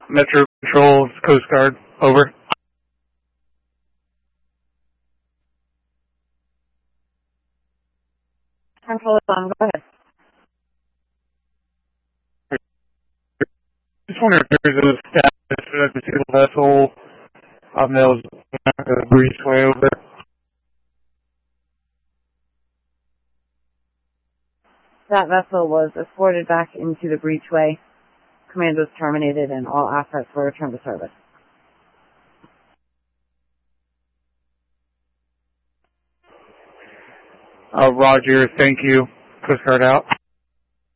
Metro Patrol, Coast Guard, over. Control, go ahead. Just wondering if there's a status of the single vessel that was breezeway over. That vessel was escorted back into the breachway. Command was terminated and all assets were returned to service. Roger, thank you. Coast Guard out.